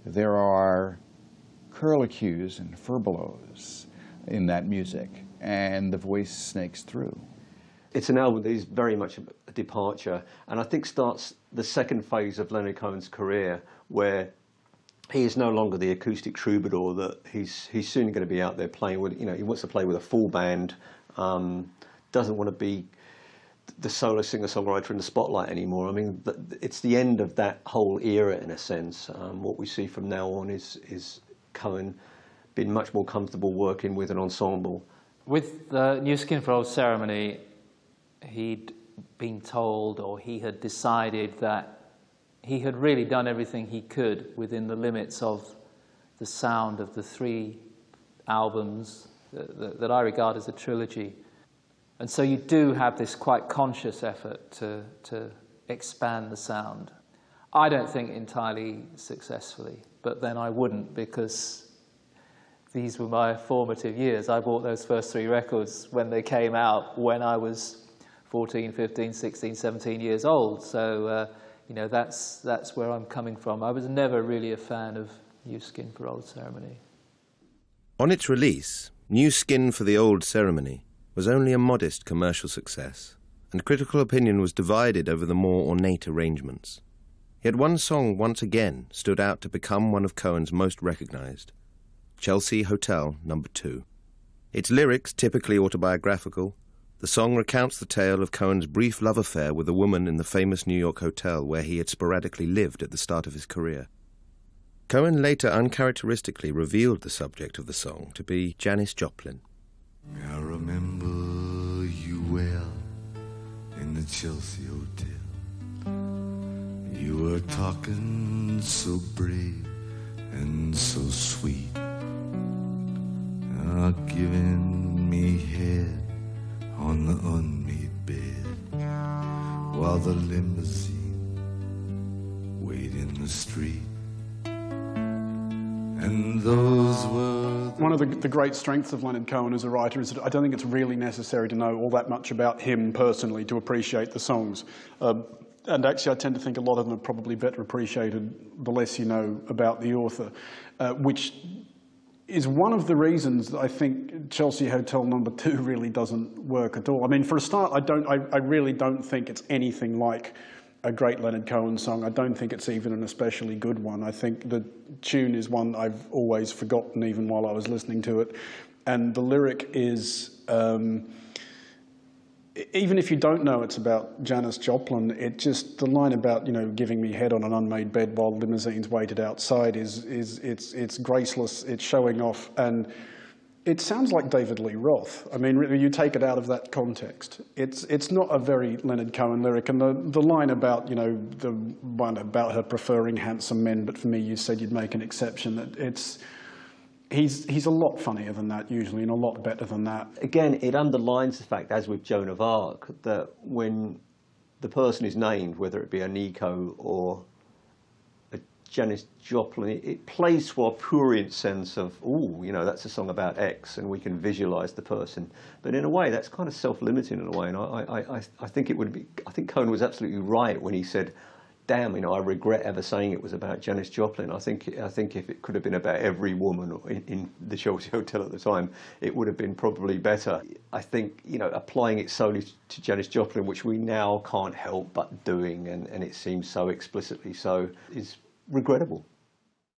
There are curlicues and furbelows in that music, and the voice snakes through. It's an album that is very much a departure, and I think starts the second phase of Leonard Cohen's career, where he is no longer the acoustic troubadour that he's soon going to be out there playing with. You know, he wants to play with a full band, doesn't want to be the solo singer-songwriter in the spotlight anymore. I mean, it's the end of that whole era in a sense. What we see from now on is Cohen being much more comfortable working with an ensemble. With New Skin for Old Ceremony, he'd been told, or he had decided, that he had really done everything he could within the limits of the sound of the three albums that I regard as a trilogy. And so you do have this quite conscious effort to expand the sound. I don't think entirely successfully, but then I wouldn't, because these were my formative years. I bought those first three records when they came out, when I was 14, 15, 16, 17 years old. So, you know, that's where I'm coming from. I was never really a fan of New Skin for Old Ceremony. On its release, New Skin for the Old Ceremony was only a modest commercial success, and critical opinion was divided over the more ornate arrangements. Yet one song once again stood out to become one of Cohen's most recognised, Chelsea Hotel No. 2. Its lyrics typically autobiographical, the song recounts the tale of Cohen's brief love affair with a woman in the famous New York hotel where he had sporadically lived at the start of his career. Cohen later uncharacteristically revealed the subject of the song to be Janis Joplin. I remember you well in the Chelsea Hotel. You were talking so brave and so sweet, giving me head on the unmade bed while the limousine waited in the street. And those were... One of the great strengths of Leonard Cohen as a writer is that I don't think it's really necessary to know all that much about him personally to appreciate the songs. And actually, I tend to think a lot of them are probably better appreciated the less you know about the author, which is one of the reasons that I think Chelsea Hotel No. 2 really doesn't work at all. I mean, for a start, I really don't think it's anything like a great Leonard Cohen song. I don't think it's even an especially good one. I think the tune is one I've always forgotten, even while I was listening to it. And the lyric is, even if you don't know it's about Janis Joplin, the line about, you know, giving me head on an unmade bed while limousines waited outside it's graceless, it's showing off, and it sounds like David Lee Roth. I mean, you take it out of that context. It's not a very Leonard Cohen lyric, and the line about, you know, the one about her preferring handsome men, but for me you said you'd make an exception, that he's a lot funnier than that usually, and a lot better than that. Again, it underlines the fact, as with Joan of Arc, that when the person is named, whether it be a Nico or a Janis Joplin, it plays for a prurient sense of, oh, you know, that's a song about X, and we can visualise the person. But in a way, that's kind of self-limiting in a way, and I think it would be. I think Cohen was absolutely right when he said, damn, you know, I regret ever saying it was about Janis Joplin. I think if it could have been about every woman in the Chelsea Hotel at the time, it would have been probably better. I think, you know, applying it solely to Janis Joplin, which we now can't help but doing, and it seems so explicitly so, is regrettable.